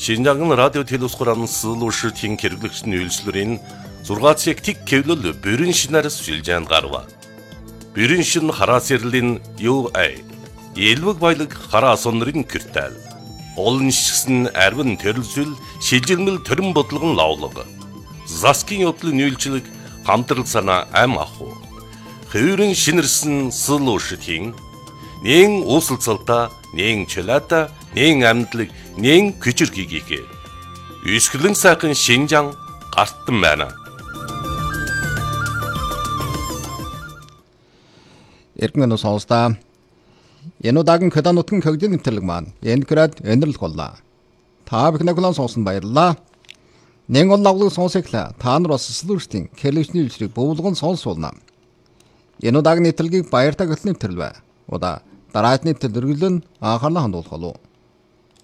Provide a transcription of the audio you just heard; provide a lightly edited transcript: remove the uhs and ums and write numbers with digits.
Шинжаан радио телевизхоран сылууштын хэрэглэгчний үйлчлэрийн 6 цаг тик кевлөл бүрэн шинээр сүлжээнд гарва. Бүрэн шин хараа сэрлийн UA. Элвэг баялаг хараа сонрын киртэл. Олон шигсэн арвин төрөлсөл шилжилмэл төрөн бодлогон лавлаг. Заскин явдлын үйлчлэг хамтрал санаа ам аху. Хөвөрөн шинэрсэн сылууштын нэн уусалцалта, нэн чөлөөта, нэн амьдлаг, нэн күчирхийгээ. Үсгэлэн сайхан Шинжаан гартан байна. Эргэн сонсдаа. Энэ удаагийн Кёдан нутгийн хөгжлийн нэвтрэлэг маань энэ град өнөрлөх боллоо. Та бүхэн сонсон баярлалаа. Нэн уллаглыг сонсоглаа. Та нар бас сэлүүртийн хэлэгчний үйлчлэг бөвлгөн сонсуулна. Энэ удаагийн нэвтрэлгийг баяртай хөтлөн нэвтрэл бай. Удаа дараачны нэвтрэл анхаарлаа хандуулах болов.